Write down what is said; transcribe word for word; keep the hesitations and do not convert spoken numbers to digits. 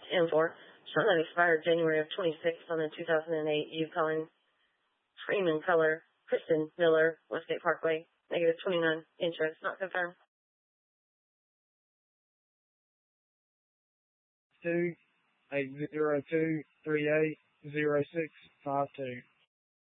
M four. Shortline expired January of twenty-sixth on the two thousand eight Yukon Freeman color. Kristen Miller, Westgate Parkway. Negative twenty-nine. Insurance not confirmed. Two eight zero two three eight zero six five two.